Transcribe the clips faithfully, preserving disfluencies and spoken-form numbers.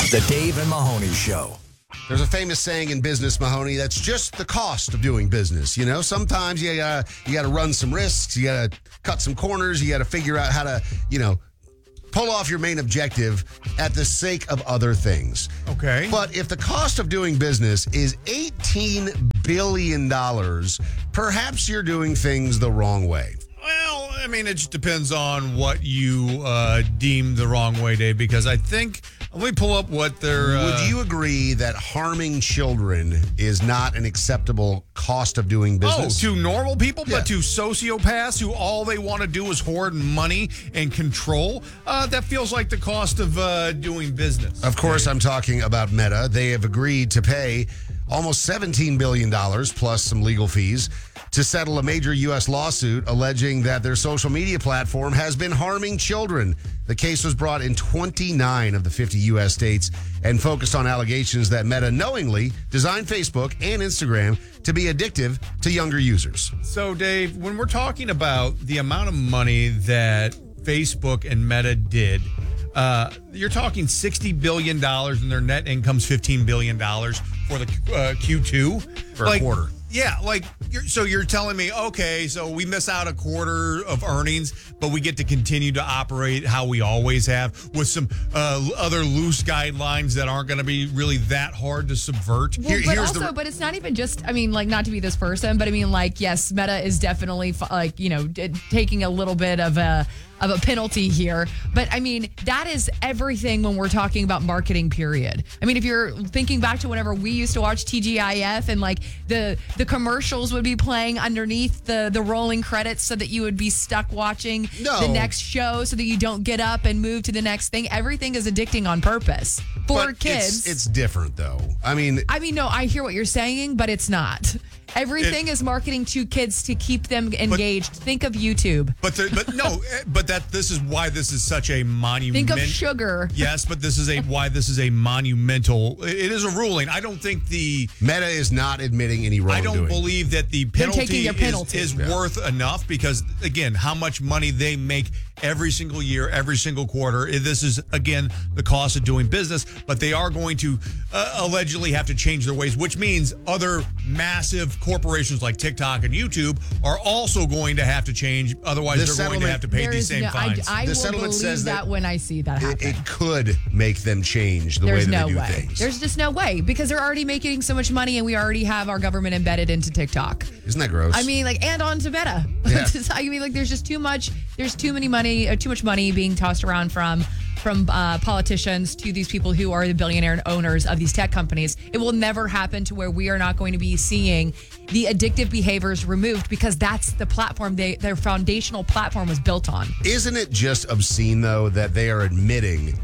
The Dave and Mahoney Show. There's a famous saying in business, Mahoney, that's just the cost of doing business. You know, sometimes you gotta, you got to run some risks. You got to cut some corners. You got to figure out how to, you know, pull off your main objective at the sake of other things. Okay. But if the cost of doing business is eighteen billion dollars, perhaps you're doing things the wrong way. Well, I mean, it just depends on what you uh, deem the wrong way, Dave, because I think, let me pull up what they're... Uh, Would you agree that harming children is not an acceptable cost of doing business? Oh, to normal people, Yeah. but to sociopaths who all they want to do is hoard money and control, uh, that feels like the cost of uh, doing business. Of course, I'm talking about Meta. They have agreed to pay almost seventeen billion dollars plus some legal fees to settle a major U S lawsuit alleging that their social media platform has been harming children. The case was brought in twenty-nine of the fifty U S states and focused on allegations that Meta knowingly designed Facebook and Instagram to be addictive to younger users. So, Dave, when we're talking about the amount of money that Facebook and Meta did, uh, you're talking sixty billion dollars and their net income's fifteen billion dollars for the uh, Q two. For like, a quarter. Yeah, like, you're, so you're telling me, okay, so we miss out a quarter of earnings, but we get to continue to operate how we always have with some uh, other loose guidelines that aren't going to be really that hard to subvert. Well, Here- but here's also, the- but it's not even just, I mean, like, not to be this person, but I mean, like, yes, Meta is definitely, f- like, you know, d- taking a little bit of a, of a penalty here. But I mean, that is everything when we're talking about marketing, period. I mean, if you're thinking back to whenever we used to watch T G I F and like the, the commercials would be playing underneath the, the rolling credits so that you would be stuck watching No. the next show so that you don't get up and move to the next thing. Everything is addicting on purpose for But kids. It's, it's different, though. I mean, I mean, no, I hear what you're saying, but it's not. Everything It- is marketing to kids to keep them engaged. Think of YouTube. But the, but no, eh, but that this is why this is such a monument. Think of sugar. Yes, but this is a why this is a monumental. It is a ruling. I don't think the Meta is not admitting any I wrongdoing. don't believe that the They're penalty, taking your is- penalty. is, Yeah. worth enough because, again, how much money they make every single year, every single quarter. Eh, This is, again, the cost of doing business, but they are going to uh, allegedly have to change their ways, which means other massive corporations like TikTok and YouTube are also going to have to change. Otherwise, The they're going to settlement- have to pay There these is same no- I, fines. I The will settlement believe says that, that when I see that happen. It, it could make them change the There's way that no they do way. things. There's just no way because they're already making so much money and we already have our government embedded into TikTok. Isn't that gross? I mean, like, and on to Meta. Yeah. I mean, like, there's just too much. There's too many money, uh, too much money being tossed around from from uh, politicians to these people who are the billionaire owners of these tech companies. It will never happen to where we are not going to be seeing the addictive behaviors removed because that's the platform they their foundational platform was built on. Isn't it just obscene, though, that they are admitting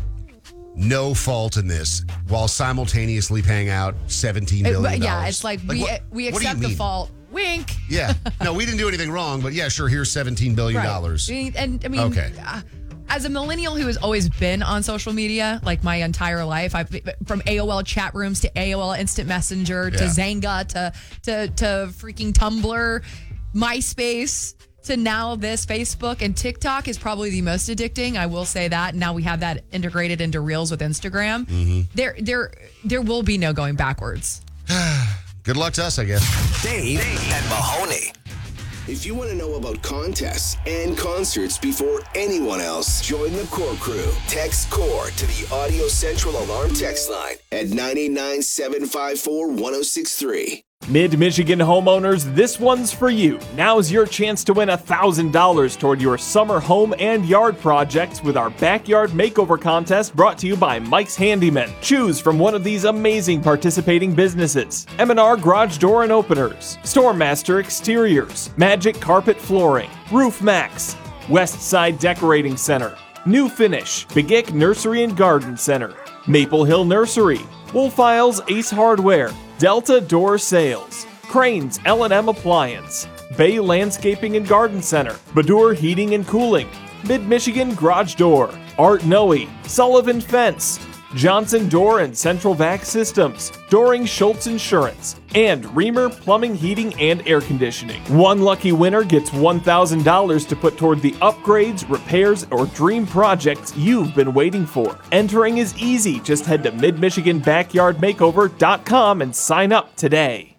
no fault in this while simultaneously paying out seventeen It- billion dollars? yeah, it's like, we what- we what do you accept the mean? fault. Wink. Yeah. No, we didn't do anything wrong, but yeah, sure, here's seventeen billion dollars. Right. I mean, and I mean, Okay. uh, as a millennial who has always been on social media, like my entire life, I've from A O L chat rooms to A O L Instant Messenger to Yeah. Zanga to to to freaking Tumblr, MySpace. To now this Facebook and TikTok is probably the most addicting. I will say that. Now we have that integrated into Reels with Instagram. Mm-hmm. There, there, there will be no going backwards. Good luck to us, I guess. Dave and Mahoney. If you want to know about contests and concerts before anyone else, join the Core Crew. Text CORE to the Audio Central Alarm text line at nine eight nine, seven five four, one oh six three. Mid-Michigan homeowners, this one's for you. Now's your chance to win one thousand dollars toward your summer home and yard projects with our Backyard Makeover Contest brought to you by Mike's Handyman. Choose from one of these amazing participating businesses: M and R Garage Door and Openers, Stormmaster Exteriors, Magic Carpet Flooring, Roof Max, West Side Decorating Center, New Finish, Begic Nursery and Garden Center, Maple Hill Nursery, Wolf Isles Ace Hardware, Delta Door Sales, Cranes L and M Appliance, Bay Landscaping and Garden Center, Badur Heating and Cooling, Mid-Michigan Garage Door, Art Noe, Sullivan Fence, Johnson Door and Central Vac Systems, Doring Schultz Insurance, and Reamer Plumbing, Heating, and Air Conditioning. One lucky winner gets one thousand dollars to put toward the upgrades, repairs, or dream projects you've been waiting for. Entering is easy. Just head to mid michigan backyard makeover dot com and sign up today.